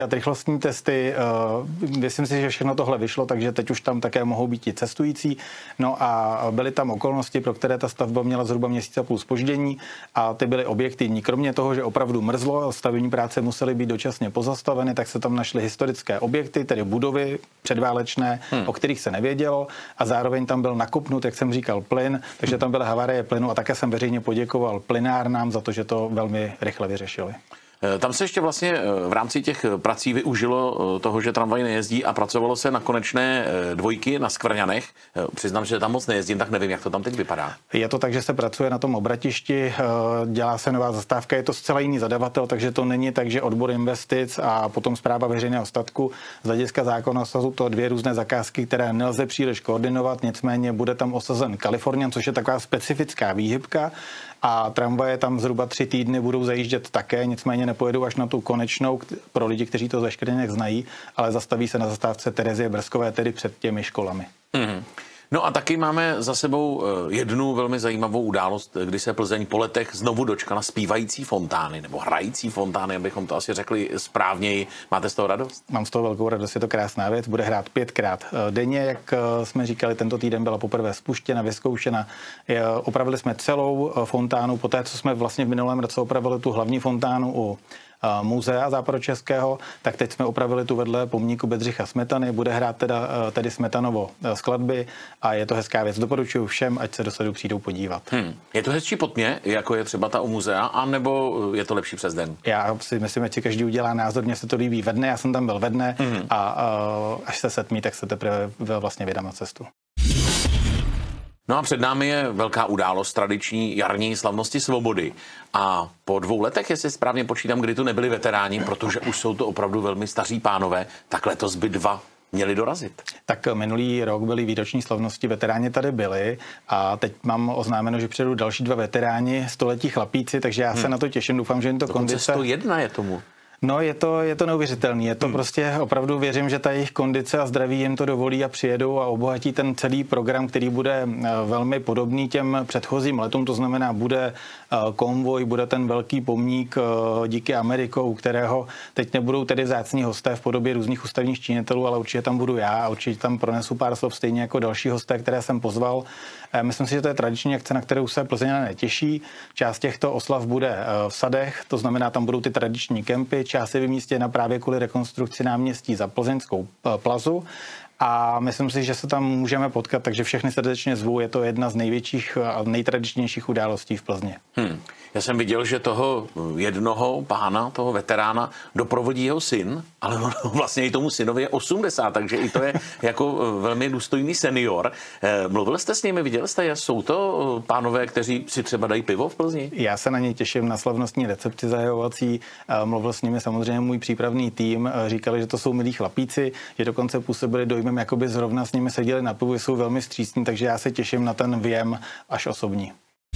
Rychlostní testy, myslím si, že všechno tohle vyšlo, takže teď už tam také mohou být i cestující. No a byly tam okolnosti, pro které ta stavba měla zhruba měsíc a půl zpoždění a ty byly objektivní. Kromě toho, že opravdu mrzlo, stavební práce musely být dočasně pozastaveny, tak se tam našly historické objekty, tedy budovy předválečné, o kterých se nevědělo a zároveň tam byl nakopnut, jak jsem říkal, plyn, takže tam byla havárie plynu a také jsem veřejně poděkoval plynárnám za to, že to velmi rychle vyřešili. Tam se ještě vlastně v rámci těch prací využilo toho, že tramvaj nejezdí a pracovalo se na konečné dvojky na Skvrňanech. Přiznám, že tam moc nejezdím, tak nevím, jak to tam teď vypadá. Je to tak, že se pracuje na tom obratišti, dělá se nová zastávka, je to zcela jiný zadavatel, takže to není tak, že odbor investic a potom správa veřejného statku. Z hlediska zákona jsou to dvě různé zakázky, které nelze příliš koordinovat, nicméně bude tam osazen Kalifornian, což je taková specifická výhybka. A tramvaje tam zhruba 3 týdny budou zajíždět také, nicméně nepojedou až na tu konečnou pro lidi, kteří to ze Škrněnek znají, ale zastaví se na zastávce Terezie Brzkové, tedy před těmi školami. Mm-hmm. No a taky máme za sebou jednu velmi zajímavou událost, kdy se Plzeň po letech znovu dočkala zpívající fontány, nebo hrající fontány, abychom to asi řekli správněji. Máte z toho radost? Mám z toho velkou radost, je to krásná věc. Bude hrát 5krát denně, jak jsme říkali, tento týden byla poprvé spuštěna, vyzkoušena. Opravili jsme celou fontánu, poté co jsme vlastně v minulém roce opravili tu hlavní fontánu u muzea západočeského, tak teď jsme opravili tu vedle pomníku Bedřicha Smetany, bude hrát tedy Smetanovo skladby a je to hezká věc. Doporučuji všem, ať se do Sadu přijdou podívat. Je to hezčí pod mě, jako je třeba ta u muzea, anebo je to lepší přes den? Já si myslím, že každý udělá názor, mně se to líbí ve dne, já jsem tam byl ve dne a až se setmí, tak se teprve vlastně vydám na cestu. No a před námi je velká událost tradiční jarní slavnosti svobody. A po 2 letech, jestli správně počítám, kdy tu nebyli veteráni, protože už jsou to opravdu velmi staří pánové, tak letos by 2 měli dorazit. Tak minulý rok byly výroční slavnosti, veteráni tady byli a teď mám oznámeno, že přijedou další 2 veteráni, století chlapíci, takže já se na to těším, doufám, že jim to kondice... 101 je tomu. No, je to neuvěřitelný. Je to prostě opravdu věřím, že ta jejich kondice a zdraví jim to dovolí a přijedou a obohatí ten celý program, který bude velmi podobný těm předchozím letům. To znamená, bude konvoj, bude ten velký pomník díky Amerikou, u kterého teď nebudou tedy vzácní hosté v podobě různých ústavních činitelů, ale určitě tam budu já a určitě tam pronesu pár slov stejně jako další hosté, které jsem pozval. Myslím si, že to je tradiční akce, na kterou se Plzeňané netěší. Část těchto oslav bude v sadech, to znamená, tam budou ty tradiční kempy, část je vymístěna právě kvůli rekonstrukci náměstí za Plzeňskou plazu. A myslím si, že se tam můžeme potkat, takže všechny srdečně zvu. Je to jedna z největších a nejtradičnějších událostí v Plzni. Já jsem viděl, že toho jednoho pána, toho veterána, doprovodí jeho syn, ale vlastně i tomu synovi je 80, takže i to je jako velmi důstojný senior. Mluvil jste s nimi, viděl jste, jsou to pánové, kteří si třeba dají pivo v Plzni? Já se na ně těším, na slavnostní recepci zahajovací. Mluvil s nimi samozřejmě můj přípravný tým. Říkali, že to jsou milí chlapíci, že dokonce působili dojmem, jakoby zrovna s nimi seděli na pivu, jsou velmi vstřícní, takže já se těším na ten věm až osobní.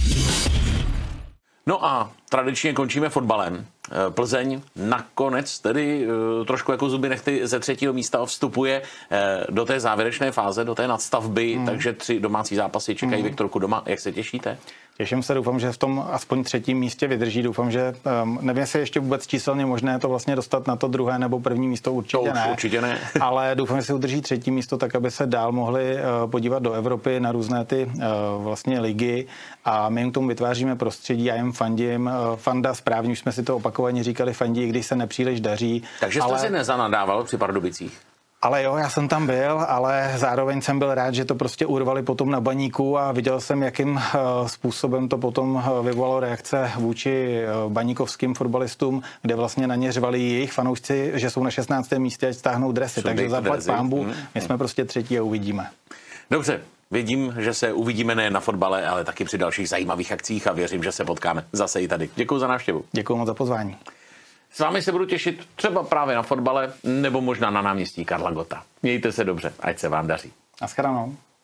No a tradičně končíme fotbalem. Plzeň nakonec tedy trošku jako zuby nechty ze 3. místa vstupuje do té závěrečné fáze, do té nadstavby, takže 3 domácí zápasy čekají Viktorku doma. Jak se těšíte? Těším se, doufám, že v tom aspoň 3. místě vydrží. Doufám, že nevím, jestli ještě vůbec číselně možné to vlastně dostat na to 2. nebo 1. místo, určitě ne. Ale doufám, že se udrží 3. místo, tak aby se dál mohli podívat do Evropy na různé ty vlastně ligy a my jim k tomu vytváříme prostředí, já jim fandím. Fanda správně, už jsme si to opakovaně říkali, fandí, když se nepříliš daří. Takže jste si nezanadával při Pardubicích? Ale jo, já jsem tam byl, ale zároveň jsem byl rád, že to prostě urvali potom na Baníku a viděl jsem, jakým způsobem to potom vyvolalo reakce vůči baníkovským fotbalistům, kde vlastně na ně řvali jejich fanoušci, že jsou na 16. místě, ať stáhnou dresy. Takže zaplať pánbu, my jsme prostě 3. a uvidíme. Dobře, vidím, že se uvidíme nejen na fotbale, ale taky při dalších zajímavých akcích a věřím, že se potkáme zase i tady. Děkuji za návštěvu. Děkuji moc za pozvání. S vámi se budu těšit třeba právě na fotbale nebo možná na náměstí Karla Gotta. Mějte se dobře, ať se vám daří. Naschledanou.